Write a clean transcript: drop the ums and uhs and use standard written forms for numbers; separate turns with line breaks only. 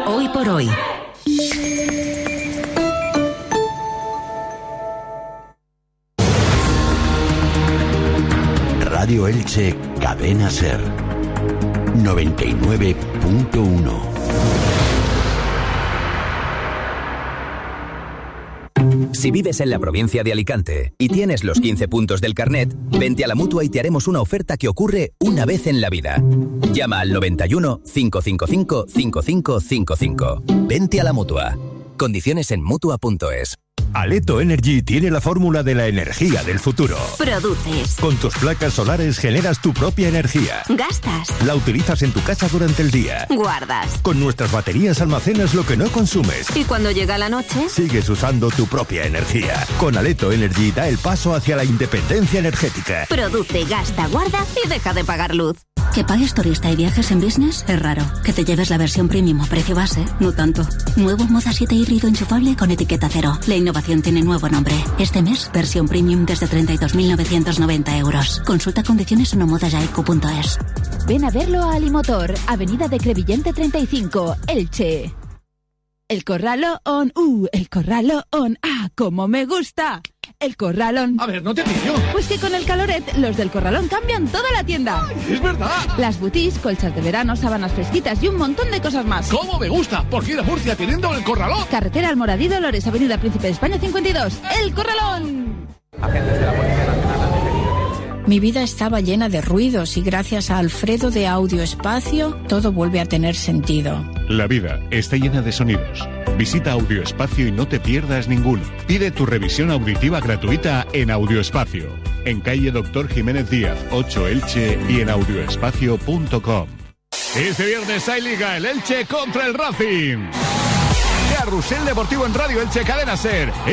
Hoy por hoy.
Radio Elche, Cadena Ser 99.1.
Si vives en la provincia de Alicante y tienes los 15 puntos del carnet, vente a la Mutua y te haremos una oferta que ocurre una vez en la vida. Llama al 91 555 5555. Vente a la Mutua. Condiciones en Mutua.es.
Aleto Energy tiene la fórmula de la energía del futuro.
Produces.
Con tus placas solares generas tu propia energía.
Gastas.
La utilizas en tu casa durante el día.
Guardas.
Con nuestras baterías almacenas lo que no consumes.
Y cuando llega la noche,
sigues usando tu propia energía. Con Aleto Energy da el paso hacia la independencia energética.
Produce, gasta, guarda y deja de pagar luz.
Que pagues turista y viajes en business es raro. Que te lleves la versión premium a precio base, no tanto. Nuevo Moda 7 híbrido enchufable con etiqueta cero. La innovación tiene nuevo nombre. Este mes, versión premium desde 32.990 euros. Consulta condiciones en omodajaiku.es.
Ven a verlo a Alimotor, Avenida de Crevillente 35, Elche. El Corralón, el Corralón, cómo me gusta. El Corralón.
A ver, no te pillo.
Pues que con el Caloret, los del Corralón cambian toda la tienda.
¡Ay, es verdad!
Las boutis, colchas de verano, sábanas fresquitas y un montón de cosas más.
¡Cómo me gusta! Por ir a Murcia teniendo el Corralón.
Carretera Almoradí Dolores, Avenida Príncipe de España 52. El Corralón.
Agentes de la Policía Nacional han detenido.
Mi vida estaba llena de ruidos y gracias a Alfredo de Audio Espacio todo vuelve a tener sentido.
La vida está llena de sonidos. Visita Audio Espacio y no te pierdas ninguno. Pide tu revisión auditiva gratuita en Audio Espacio. En calle Doctor Jiménez Díaz, 8 Elche y en audioespacio.com. Este viernes hay Liga, el Elche contra el Racing. Carrusel Deportivo en Radio Elche, Cadena Ser.